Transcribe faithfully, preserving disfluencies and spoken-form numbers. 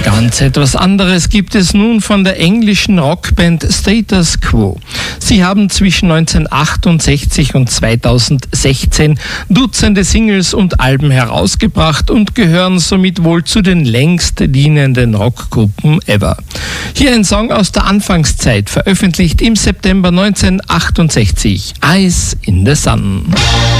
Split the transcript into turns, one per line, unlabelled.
Ganz etwas anderes gibt es nun von der englischen Rockband Status Quo. Sie haben zwischen neunzehnhundertachtundsechzig und zweitausendsechzehn Dutzende Singles und Alben herausgebracht und gehören somit wohl zu den längst dienenden Rockgruppen ever. Hier ein Song aus der Anfangszeit, veröffentlicht im September neunzehnhundertachtundsechzig, Eyes in the Sun.